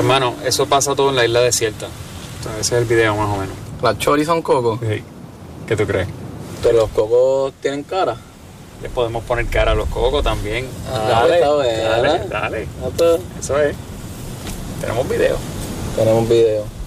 Hermano, eso pasa todo en la isla desierta. O sea, ese es el video más o menos. ¿Las choris son cocos? Sí. ¿Qué tú crees? Pero los cocos tienen cara. Les podemos poner cara a los cocos también. Dale, está bueno. Dale. Pues, Eso es. Tenemos video. tenemos video.